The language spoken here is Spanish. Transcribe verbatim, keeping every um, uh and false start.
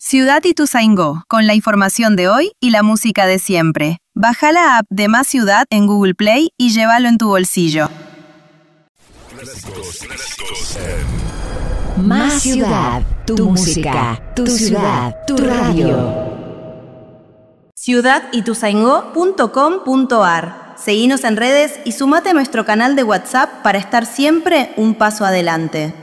Ciudad Ituzaingó, con la información de hoy y la música de siempre. Baja la app de Más Ciudad en Google Play y llévalo en tu bolsillo. Clásicos, clásicos en Más Ciudad, tu música, tu ciudad, tu radio. ciudad ituzaingó punto com punto ar. Seguinos en redes y sumate a nuestro canal de WhatsApp para estar siempre un paso adelante.